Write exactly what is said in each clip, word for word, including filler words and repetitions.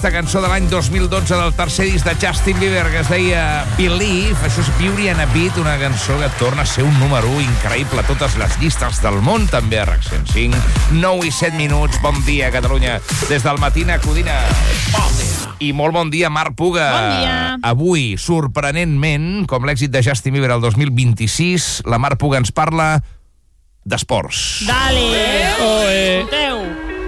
aquesta cançó de l'any dos mil dotze del tercer disc de Justin Bieber que es deia Believe. Això és Beauty and a Beat, una cançó que torna a ser un número u increïble a totes les llistes del món, també a RAC cent cinc. nou i set minuts. Bon dia, Catalunya. Des del Matina Codina. Bon dia. I molt bon dia, Marc Puga. Bon dia. Avui, sorprenentment, com l'èxit de Justin Bieber el dos mil vint-i-sis, la Marc Puga ens parla d'esports. Dale. Oe. Escolteu.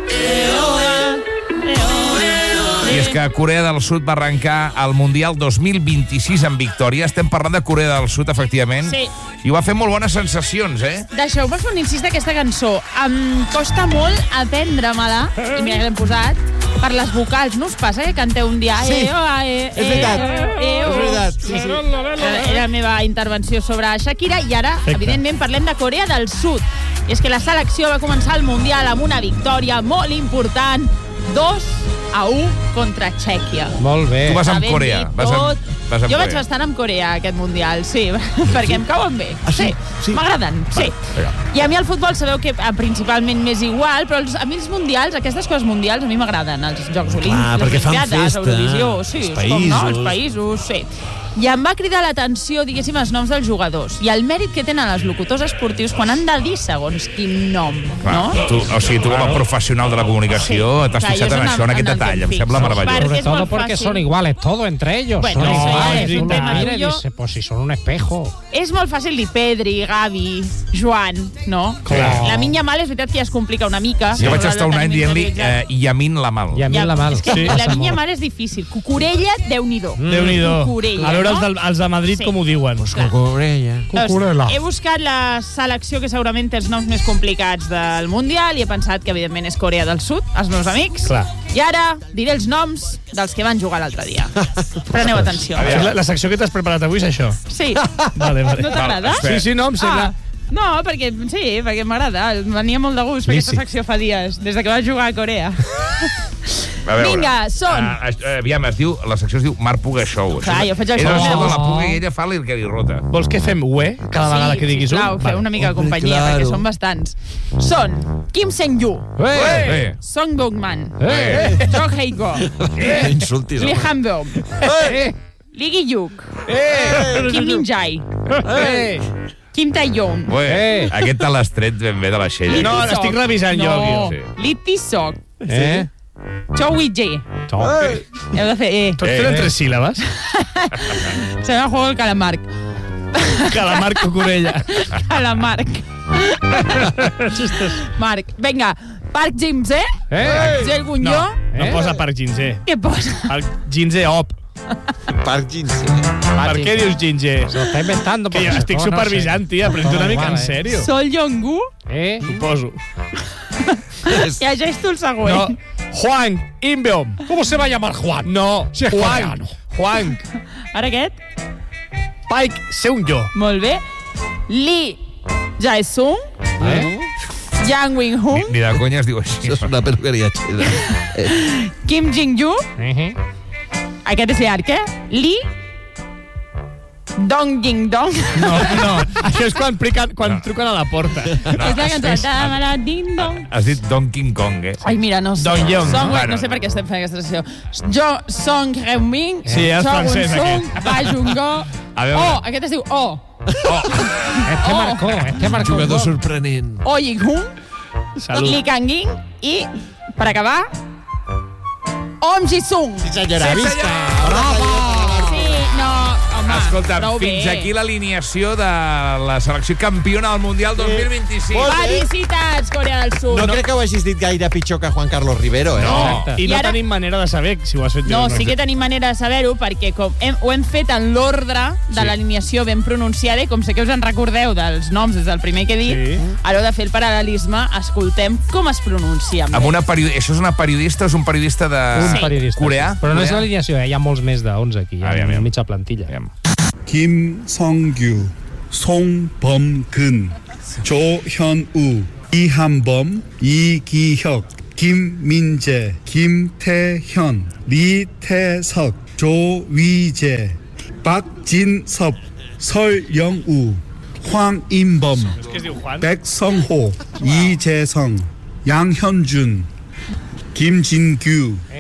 I és que Corea del Sud va arrencar el Mundial dos mil vint-i-sis en victòria. Estem parlant de Corea del Sud, efectivament. Sí. I ho va fer molt bones sensacions, eh? Deixeu-me fer un incís d'aquesta cançó. Em costa molt aprendre-me-la, i mira que l'hem posat, per les vocals. No us passa que canteu un dia... Sí, eh, oh, eh, és veritat. Eh, eh, És oh. veritat, sí, sí. Era la meva intervenció sobre Shakira i ara, Perfecte. evidentment, parlem de Corea del Sud. I és que la selecció va començar el Mundial amb una victòria molt important, dos a u contra Txèquia. Molt bé. Tu vas amb Havent Corea. dit Vas amb, tot. vas amb Jo vaig Corea. bastant amb Corea, aquest Mundial, sí, perquè em cauen bé. Ah, sí? Sí. M'agraden, sí. vinga. I a mi el futbol sabeu que eh, principalment m'és igual, però els, a mi els mundials, aquestes coses mundials, a mi m'agraden. Els Jocs Olímpics, perquè les fan Olimpiades, festa, Eurovisió, sí, els com no, els països. països, sí. I em va cridar l'atenció, diguéssim, els noms dels jugadors i el mèrit que tenen els locutors esportius quan han de dir segons quin nom, Clar, no? tu, o sigui, tu com a professional de la comunicació Sí. t'has Clar, fixat jo és en en això, en el- aquest en el detall. que Em em sembla fixo. meravellós. Perquè Sobre és todo molt porque fácil. son iguales, todo entre ellos. Bueno, son eso ya iguales. es un Uno tema mira y tuyo. dice, pues si son un espejo. És molt fàcil dir Pedri, Gavi, Joan, no? Clar. La Minya Mal és veritat que ja es complica una mica. Jo vaig Sobre estar un any determinats dient-li eh, exacte. Yamin Lamal. I a mi Ja, la mal. és que Sí. la Minya Mal és difícil. Cucurella, Déu-n'hi-do. Déu-n'hi-do. Cucurella, A veure els, no? del, els de Madrid Sí. com ho diuen. Clar. Cucurella. Llavors, he buscat la selecció que segurament té els noms més complicats del Mundial i he pensat que, evidentment, és Corea del Sud, els meus amics. Clar. I ara diré els noms dels que van jugar l'altre dia. Preneu atenció. La, la secció que t'has preparat avui és això. Sí. Vale, vale. No t'agrada? Sí, sí, no, em sembla... Ah, no, perquè, sí, perquè m'agrada. Venia molt de gust fer aquesta Lissi. secció fa dies, des de que vaig jugar a Corea. A veure, Vinga, són. Ah, es- eh, aviam, es diu, la secció es diu Marc Puga Show. Clar, Això- jo faig el és show el meu. show de la Oh. Puga i ella fa el que li rota. Vols que fem ué cada vegada que diguis un? Sisplau, feu una mica de Hombre, companyia, claro. perquè són bastants. Són Kim Seung-yu, Eh, Bé. Song Bong-man, eh, Jo Hae-go, eh, insultis. Lee Han-beom, Eh, Lee Gi-yuk, eh, Kim Min-jae, eh, Kim Tae-yong, Bé, Eh. aquest te l'has tret ben bé de la xella. No, l'estic revisant jo, no. aquí. Sí. Lee Ti-sok, eh. Cho Wi-jae. Tope. Heu de fer eh. Tots Eh, tenen eh. tres síl·labes. Se llama Juego del Calamarc. Calamar Cucurella. Calamarc. Marc. Vinga, Park Jin-se, Eh, Jel No, Gun-yo. no Eh? posa Park Jin-se. Què posa? Park Jin-se op. Park Jin-se. Per què dius Jin-se? Se lo está inventando. Que porque jo se estic conoce. supervisant, tia. Aprèn una Todo mica igual, en eh. sèrio. Sol Jong-gu. Eh, Suposo. Llegeix tu el següent. No. Juan Inbeom. ¿Cómo se va a llamar Juan? No. Si és Juan. coreano. Juan. Ara aquest? Paik Seung-jo. Molt bé. Lee Jae-sung. Eh? Yang Wing-hun. Ni de conya es diu així. Això és una peluqueria xina. Eh, Kim Jin-yu. Eh, Aquest és llarg, eh? Lee Dong Jing-dong. No, no. Això és quan, priquen, quan No. truquen a la porta. És la cançó. Tamara Ding-dong. Has dit Don King Kong, eh? Ai, mira, no sé. Dong Yong. Song, Bueno. no sé per què estem fent aquesta sessió. Jo, Song Heung-min. Sí, és francès, Sung, Ba Jung-go. A veure. Oh, aquest es diu Oh. Este Oh. marcó, este marcó. un Jugador gol. sorprenent. Oh Ying-hun. Salut. Lee Kang-in. I, per acabar, Om Ji-sung. Sí, senyora, Sí, visca. senyor. Sí, no, home, Escolta, prou fins bé. aquí l'alineació de la selecció campiona del Mundial dos mil vint-i-sis. Molt bé. Felicitats, Corea del Sud. No crec que ho hagis dit gaire pitjor que Juan Carlos Rivero, eh? No. Exacte. I I no ara- tenim manera de saber si ho has fet bé No, o no. sí que tenim manera de saber-ho perquè com hem, ho hem fet en l'ordre de Sí. l'alineació ben pronunciada i com sé que us en recordeu dels noms des del primer que he dit, Sí. a l'hora de fer el paral·lelisme, escoltem com es pronuncia. Amb una periodi... Això és una periodista, és un periodista de... Un Sí. periodista. Coreà? Però no és Coreà? l'alineació, eh? Hi ha molts més d'onze aquí. Hi ha Aviam, aviam. mitja plantilla. Aviam. 김성규, 송범근, 조현우, 이한범, 이기혁, 김민재, 김태현, 리태석, 조위재, 박진섭, 설영우, 황인범, Que es diu Juan. 백성호, 이재성, 양현준, 김진규, Eh?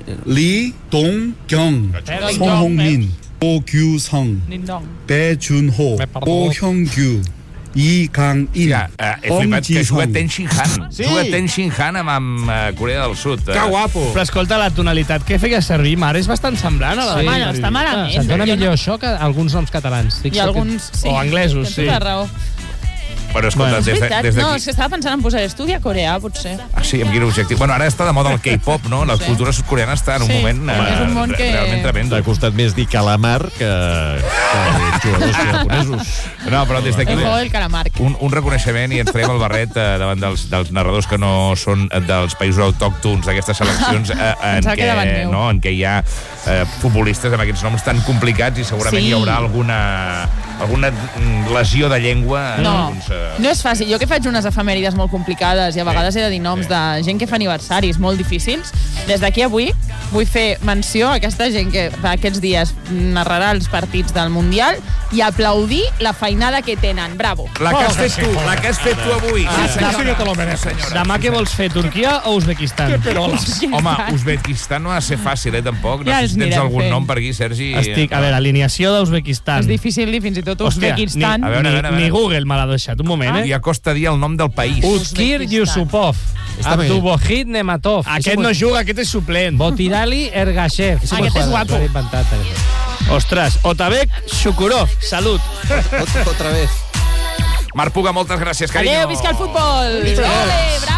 Lee Dong-kyung, Song Hong-min, Oh Kyu-sung, Ding-dong. Bae Jun-ho, Oh Hyung-gyu, Lee Kang-in, Ja, eh, he Bong flipat que juga Ji-sung. Ten Shin Han. Sí. Juga Ten Shin Han amb, amb eh, Corea del Sud. eh. Que guapo. Però escolta, la tonalitat que feia servir Mar és bastant semblant a la Sí. de Bueno, està malament. Se't dona Jo no- millor això que alguns noms catalans. Estic I segur que- alguns... Sí, O anglesos, tens sí. tota raó. Bueno, escolta, Bueno. És des, de, veritat, des no, d'aquí... és que estava pensant en posar estudiar coreà, potser. Ah, sí, amb quin objectiu? Bueno, ara està de moda el K-pop, no? La Sí. cultura sud-coreana està en un Sí. moment Home, és un món re- que- realment tremendo. T'ha costat més dir calamar que, que jugadors japonesos. No, però des d'aquí... El juego del calamar. Un, un reconeixement i ens traiem el barret eh, davant dels, dels narradors que no són dels països autòctons d'aquestes seleccions eh, en, Pensava que què, davant meu. no, en què hi ha eh, futbolistes amb aquests noms tan complicats i segurament Sí. hi haurà alguna, alguna mm, lesió de llengua. en No, alguns, eh, no és fàcil. Jo que faig unes efemèrides molt complicades i a vegades he de dir noms de gent que fa aniversaris molt difícils, des d'aquí avui vull fer menció a aquesta gent que fa aquests dies narrarà els partits del Mundial i aplaudir la feinada que tenen. Bravo. La que has fet tu, la que has fet tu avui. Ah, Sí, sí, senyora. te lo mereces. Sí, senyora. Demà què vols fer, Turquia o Uzbekistan? Home, Uzbekistan no ha de ser fàcil, eh, tampoc. No Ja sé els si tens anirem algun fent. nom per aquí, Sergi. Estic, a veure, alineació d'Uzbekistan. És difícil dir fins i tot Hòstia, Uzbekistan. A veure, a ni, veure, a veure. ni Google me l'ha deixat, un moment, I eh? acosta dir el nom del país. Uzkir Uzbekistan. Yusupov. Està bé. Abdubohid Nematov. Aquest no juga, aquest és suplent. Botirali Ergashev. Ah, aquest és guapo. L'he inventat. aquest. Ostres, Otabek Shukurov. Salut. Ot- Otra vez. Marc Puga, moltes gràcies, carinyo. Adéu, visca el futbol! Ole, bravo!